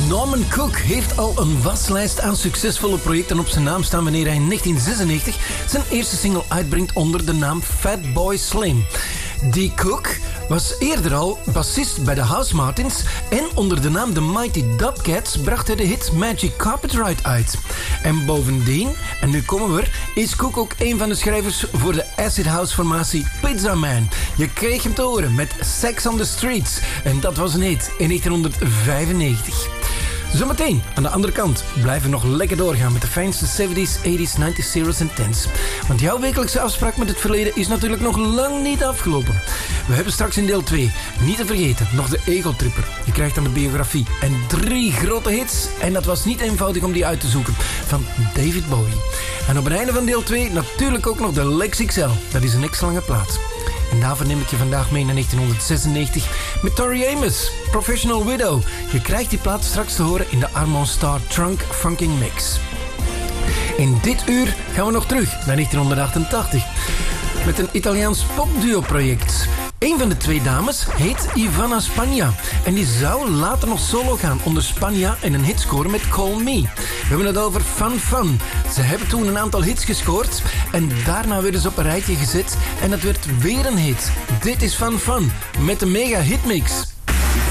Norman Cook heeft al een waslijst aan succesvolle projecten op zijn naam staan wanneer hij in 1996 zijn eerste single uitbrengt onder de naam Fatboy Slim. Die Cook was eerder al bassist bij de House Martins en onder de naam The Mighty Dubcats bracht hij de hit Magic Carpet Ride uit. En bovendien, en nu komen we er, is Cook ook een van de schrijvers voor de acid house formatie Pizza Man. Je kreeg hem te horen met Sex on the Streets en dat was een hit in 1995. Zometeen, aan de andere kant, blijven we nog lekker doorgaan met de fijnste 70s, 80s, 90s, zeros en tens. Want jouw wekelijkse afspraak met het verleden is natuurlijk nog lang niet afgelopen. We hebben straks in deel 2, niet te vergeten, nog de Ego Tripper. Je krijgt dan de biografie en 3 grote hits. En dat was niet eenvoudig om die uit te zoeken, van David Bowie. En op het einde van deel 2 natuurlijk ook nog de Lex XL. Dat is een extra lange plaat. En daarvoor neem ik je vandaag mee naar 1996 met Tori Amos, Professional Widow. Je krijgt die plaat straks te horen in de Armand Starr Trunk Funking Mix. In dit uur gaan we nog terug naar 1988 met een Italiaans popduo-project. Een van de 2 dames heet Ivana Spagna. En die zou later nog solo gaan onder Spagna en een hit scoren met Call Me. We hebben het over Fun Fun. Ze hebben toen een aantal hits gescoord en daarna werden ze op een rijtje gezet en het werd weer een hit. Dit is Fun Fun met de mega hitmix.